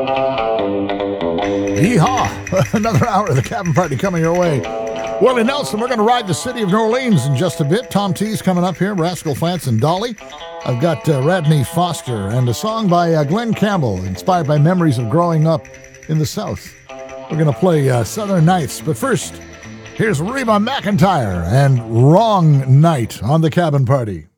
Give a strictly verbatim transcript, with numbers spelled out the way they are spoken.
Yeehaw! Another hour of the Cabin Party coming your way. Willie Nelson, we're going to ride the city of New Orleans in just a bit. Tom T's coming up here, Rascal Flatts and Dolly. I've got uh, Radney Foster and a song by uh, Glenn Campbell, inspired by memories of growing up in the South. We're going to play uh, Southern Nights, but first, here's Reba McEntire and Wrong Night on the Cabin Party.